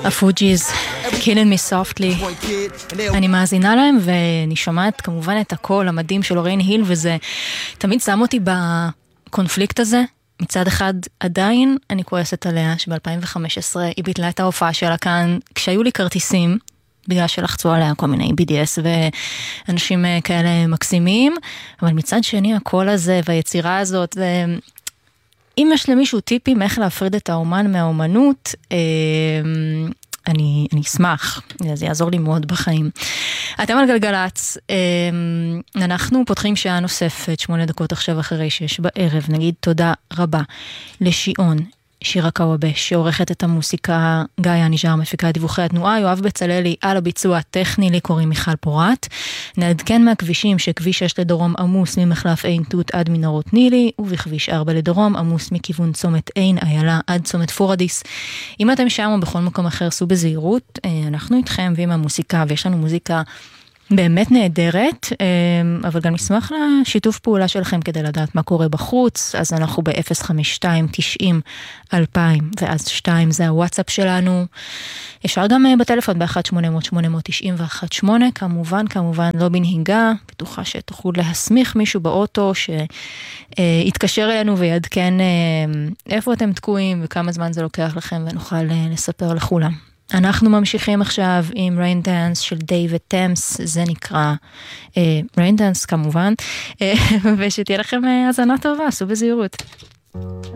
הפוג'יז, Killing Me Softly. אני מאזינה להם ואני שומעת כמובן את הקול המדהים של לוריין היל, וזה תמיד שם אותי בקונפליקט הזה. מצד אחד עדיין אני כועסת עליה שב-2015 היא ביטלה את ההופעה שלה כאן כשהיו לי כרטיסים, בגלל שלחצו עליה כל מיני BDS ואנשים כאלה מקסימים, אבל מצד שני הקול הזה והיצירה הזאת, אם יש למישהו טיפים איך להפריד את האומן מהאומנות, אני אשמח, זה יעזור לי מאוד בחיים. אתם על גלגלץ, אנחנו פותחים שעה נוספת, 8 דקות עכשיו אחרי 6 בערב, נגיד תודה רבה לשיעון, שירה קוואבה, שעורכת את המוסיקה, גיא הניג'ר, מפיקה את דיווחי התנועה, יואב בצללי על הביצוע הטכני, לי קוראים מיכל פורט. נעדכן מהכבישים שכביש 6 לדרום עמוס ממחלף עין תות עד מנהרות נילי, ובכביש 4 לדרום עמוס מכיוון צומת עין איילה עד צומת פורדיס. אם אתם שם או בכל מקום אחר, סעו בזהירות, אנחנו איתכם ועם המוסיקה, ויש לנו מוזיקה באמת נהדרת, אבל גם נשמח לשיתוף פעולה שלכם כדי לדעת מה קורה בחוץ. אז אנחנו ב-052-90-2000 ואז 2 זה הוואטסאפ שלנו. אפשר גם בטלפון ב-1-800-890-118. כמובן לא בנהיגה, בטוחה שתוכלו להסמיך מישהו באוטו שיתקשר אלינו ויעדכן איפה אתם תקועים וכמה זמן זה לוקח לכם, ונוכל לספר לכולם. אנחנו ממשיכים עכשיו עם Rain Dance של דיוויד טמס, זה נקרא Rain Dance כמובן, ושתהיה לכם האזנה טובה, סעו בזהירות.